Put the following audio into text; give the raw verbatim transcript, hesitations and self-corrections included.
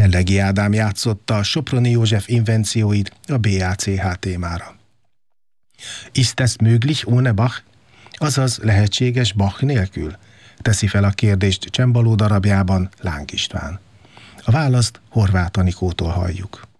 Hellegi Ádám játszotta a Soproni József invencióit a bé á cé há témára. Ist es möglich ohne Bach? Azaz lehetséges Bach nélkül? Teszi fel a kérdést csembaló darabjában Láng István. A választ Horváth Anikótól halljuk.